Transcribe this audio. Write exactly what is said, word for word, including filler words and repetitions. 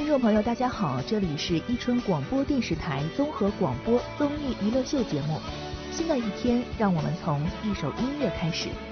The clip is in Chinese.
听众朋友大家好，这里是伊春广播电视台综合广播综艺娱乐秀节目。新的一天，让我们从一首音乐开始。